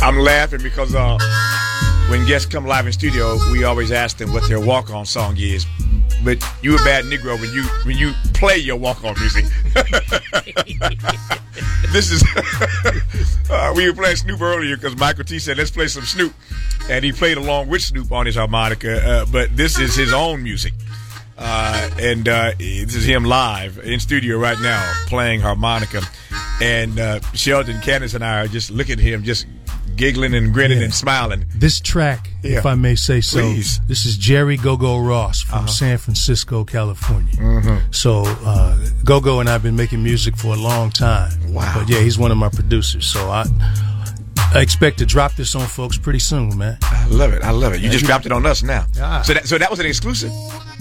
I'm laughing because when guests come live in studio, we always ask them what their walk-on song is. But you a bad Negro when you play your walk-on music. This is we were playing Snoop earlier because Michael T said let's play some Snoop, and he played along with Snoop on his harmonica. But this is his own music, and this is him live in studio right now playing harmonica. And Sheldon, Candace, and I are just looking at him, just giggling and grinning and smiling. This track, if I may say so, please. This is Jerry Go-Go Ross from San Francisco, California. So Go-Go and I have been making music for a long time. Wow. But yeah, he's one of my producers. So I expect to drop this on folks pretty soon, man. I love it. You just dropped it on us now. Yeah. So that was an exclusive?